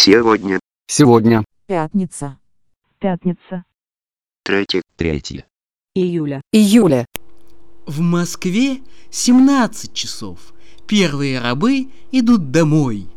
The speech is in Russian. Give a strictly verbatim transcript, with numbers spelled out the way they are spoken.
Сегодня. Сегодня. Пятница. Пятница. Третье. Третье. Июля. Июля. В Москве семнадцать часов. Первые рабы идут домой.